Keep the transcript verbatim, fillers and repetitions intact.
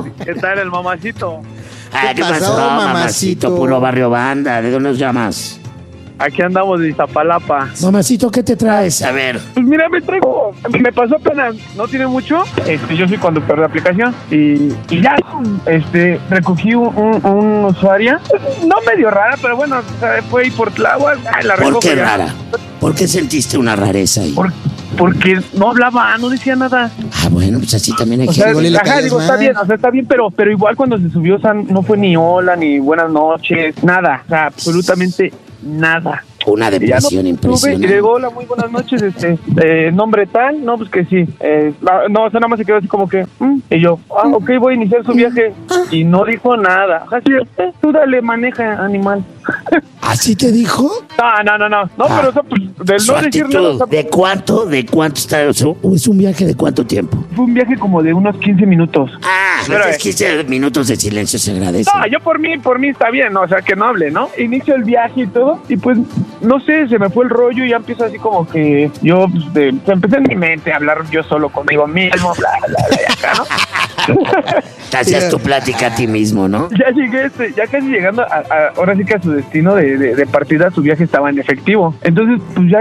Bueno. ¿Qué tal el mamacito? Ah, ¿Qué, ¿Qué pasó, pasó mamacito? mamacito? Puro barrio banda. ¿De dónde nos llamas? Aquí andamos de Iztapalapa. Mamacito, ¿qué te traes? A ver. Pues mira, me traigo... Me pasó apenas, no tiene mucho. Este, yo soy conductor de aplicación. Y, y ya, este, recogí un, un, un usuaria. No medio rara, pero bueno, o sea, fue ahí por Tláhuac. La ¿Por qué ya. rara? ¿Por qué sentiste una rareza ahí? Por, porque no hablaba, no decía nada. Ah, bueno, pues así también hay o que... Sea, ajá, digo, está bien, o sea, está bien, pero, pero igual cuando se subió, o sea, no fue ni hola, ni buenas noches, nada. O sea, absolutamente nada. Una depresión no, impresionante. Y luego, hola, muy buenas noches, este, eh, nombre tal, no, pues que sí. Eh, no, o sea, nada más se quedó así como que, mm, y yo, ah, ok, voy a iniciar su viaje. Y no dijo nada. Así, eh, tú dale, maneja, animal. ¿Así te dijo? No, no, no, no. No, ah, pero o sea, pues, del no decir nada. O sea, ¿De cuánto? ¿De cuánto está eso? ¿O es un viaje de cuánto tiempo? Fue un viaje como de unos quince minutos. Ah, pero es quince minutos de silencio se agradece. No, yo por mí, por mí está bien, ¿no? O sea, que no hable, ¿no? Inicio el viaje y todo, y pues, no sé, se me fue el rollo y ya empiezo así como que yo, pues, de, pues, empecé en mi mente a hablar yo solo conmigo mismo, bla, bla, bla, y acá, ¿no? Te hacías tu plática a ti mismo, ¿no? Ya llegué, este, ya casi llegando a, a, ahora sí que a su destino de, de, de partida, su viaje estaba en efectivo. Entonces, pues ya